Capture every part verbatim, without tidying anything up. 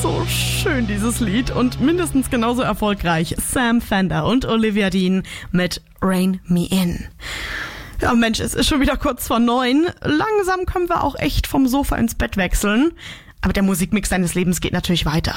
so schön, dieses Lied. Und mindestens genauso erfolgreich Sam Fender und Olivia Dean mit Rein Me In. Ja Mensch, es ist schon wieder kurz vor neun. Langsam können wir auch echt vom Sofa ins Bett wechseln. Aber der Musikmix deines Lebens geht natürlich weiter.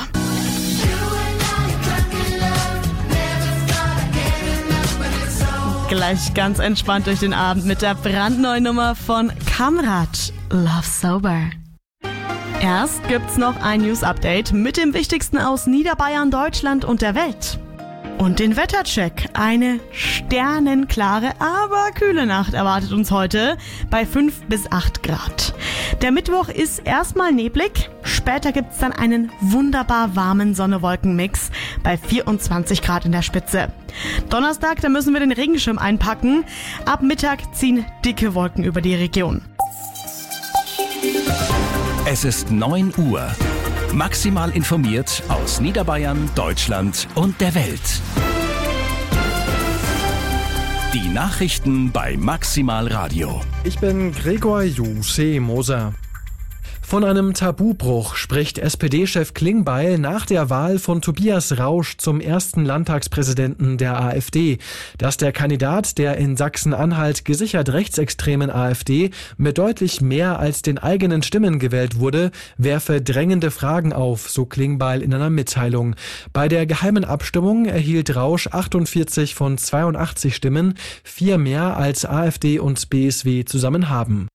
Gleich ganz entspannt durch den Abend mit der brandneuen Nummer von Kamrat, Love Sober. Erst gibt's noch ein News-Update mit dem Wichtigsten aus Niederbayern, Deutschland und der Welt. Und den Wettercheck. Eine sternenklare, aber kühle Nacht erwartet uns heute bei fünf bis acht Grad. Der Mittwoch ist erstmal neblig, später gibt's dann einen wunderbar warmen Sonne-Wolken-Mix bei vierundzwanzig Grad in der Spitze. Donnerstag, da müssen wir den Regenschirm einpacken. Ab Mittag ziehen dicke Wolken über die Region. Es ist neun Uhr. Maximal informiert aus Niederbayern, Deutschland und der Welt. Die Nachrichten bei Maximal Radio. Ich bin Gregor Jusche Moser. Von einem Tabubruch spricht S P D-Chef Klingbeil nach der Wahl von Tobias Rausch zum ersten Landtagspräsidenten der AfD. Dass der Kandidat der in Sachsen-Anhalt gesichert rechtsextremen AfD mit deutlich mehr als den eigenen Stimmen gewählt wurde, werfe drängende Fragen auf, so Klingbeil in einer Mitteilung. Bei der geheimen Abstimmung erhielt Rausch achtundvierzig von zweiundachtzig Stimmen, vier mehr als AfD und B S W zusammen haben.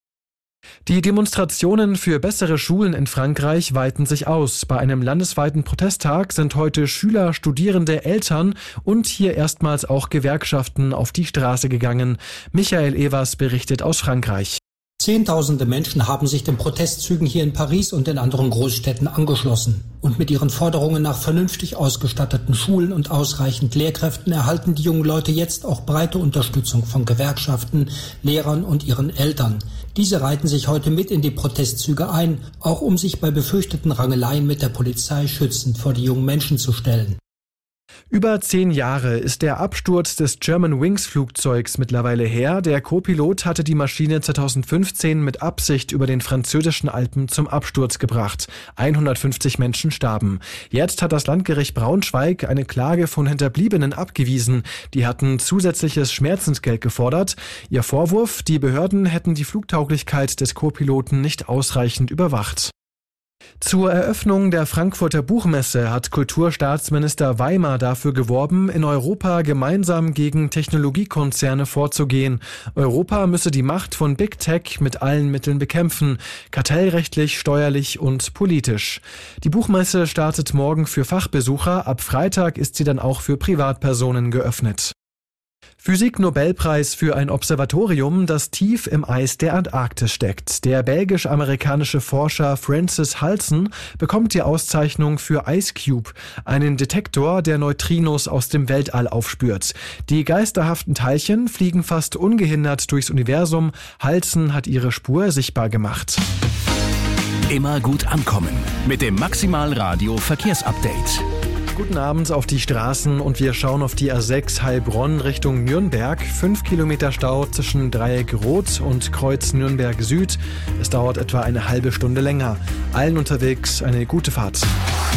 Die Demonstrationen für bessere Schulen in Frankreich weiten sich aus. Bei einem landesweiten Protesttag sind heute Schüler, Studierende, Eltern und hier erstmals auch Gewerkschaften auf die Straße gegangen. Michael Evers berichtet aus Frankreich. Zehntausende Menschen haben sich den Protestzügen hier in Paris und in anderen Großstädten angeschlossen. Und mit ihren Forderungen nach vernünftig ausgestatteten Schulen und ausreichend Lehrkräften erhalten die jungen Leute jetzt auch breite Unterstützung von Gewerkschaften, Lehrern und ihren Eltern. Diese reihten sich heute mit in die Protestzüge ein, auch um sich bei befürchteten Rangeleien mit der Polizei schützend vor die jungen Menschen zu stellen. Über zehn Jahre ist der Absturz des Germanwings-Flugzeugs mittlerweile her. Der Co-Pilot hatte die Maschine zweitausendfünfzehn mit Absicht über den französischen Alpen zum Absturz gebracht. hundertfünfzig Menschen starben. Jetzt hat das Landgericht Braunschweig eine Klage von Hinterbliebenen abgewiesen. Die hatten zusätzliches Schmerzensgeld gefordert. Ihr Vorwurf, die Behörden hätten die Flugtauglichkeit des Co-Piloten nicht ausreichend überwacht. Zur Eröffnung der Frankfurter Buchmesse hat Kulturstaatsminister Weimar dafür geworben, in Europa gemeinsam gegen Technologiekonzerne vorzugehen. Europa müsse die Macht von Big Tech mit allen Mitteln bekämpfen, kartellrechtlich, steuerlich und politisch. Die Buchmesse startet morgen für Fachbesucher, ab Freitag ist sie dann auch für Privatpersonen geöffnet. Physik-Nobelpreis für ein Observatorium, das tief im Eis der Antarktis steckt. Der belgisch-amerikanische Forscher Francis Halsen bekommt die Auszeichnung für IceCube, einen Detektor, der Neutrinos aus dem Weltall aufspürt. Die geisterhaften Teilchen fliegen fast ungehindert durchs Universum. Halsen hat ihre Spur sichtbar gemacht. Immer gut ankommen mit dem Maximal Radio Verkehrsupdate. Guten Abend auf die Straßen und wir schauen auf die A sechs Heilbronn Richtung Nürnberg. Fünf Kilometer Stau zwischen Dreieck Rot und Kreuz Nürnberg Süd. Es dauert etwa eine halbe Stunde länger. Allen unterwegs eine gute Fahrt.